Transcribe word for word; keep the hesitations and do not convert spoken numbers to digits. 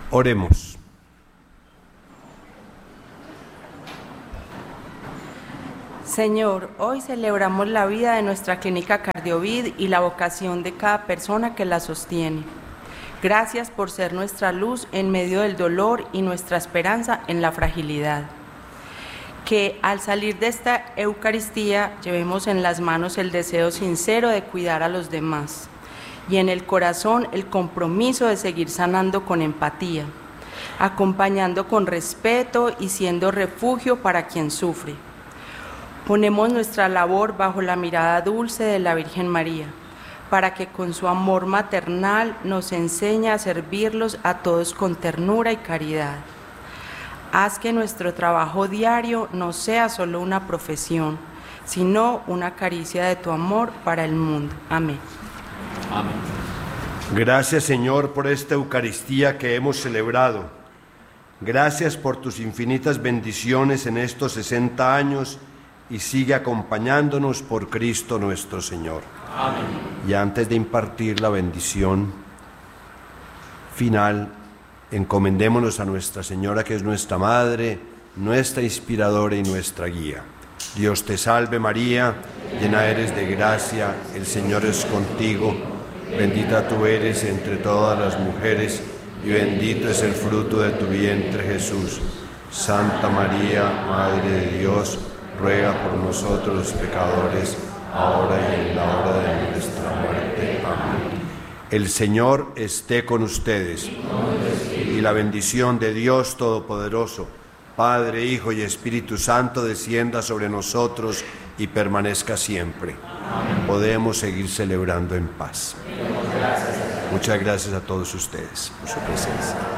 Oremos. Señor, hoy celebramos la vida de nuestra clínica Cardiovid y la vocación de cada persona que la sostiene. Gracias por ser nuestra luz en medio del dolor y nuestra esperanza en la fragilidad. Que al salir de esta Eucaristía llevemos en las manos el deseo sincero de cuidar a los demás y en el corazón el compromiso de seguir sanando con empatía, acompañando con respeto y siendo refugio para quien sufre. Ponemos nuestra labor bajo la mirada dulce de la Virgen María, para que con su amor maternal nos enseñe a servirlos a todos con ternura y caridad. Haz que nuestro trabajo diario no sea solo una profesión, sino una caricia de tu amor para el mundo. Amén. Amén. Gracias, Señor, por esta Eucaristía que hemos celebrado. Gracias por tus infinitas bendiciones en estos sesenta años y sigue acompañándonos por Cristo nuestro Señor. Amén. Y antes de impartir la bendición final, encomendémonos a Nuestra Señora, que es nuestra Madre, nuestra inspiradora y nuestra guía. Dios te salve María, llena eres de gracia, el Señor es contigo, bendita tú eres entre todas las mujeres y bendito es el fruto de tu vientre Jesús. Santa María, Madre de Dios, ruega por nosotros los pecadores, ahora y en la hora de nuestra muerte. Amén. El Señor esté con ustedes, y la bendición de Dios Todopoderoso, Padre, Hijo y Espíritu Santo, descienda sobre nosotros y permanezca siempre. Amén. Podemos seguir celebrando en paz. Muchas gracias a todos ustedes por su presencia.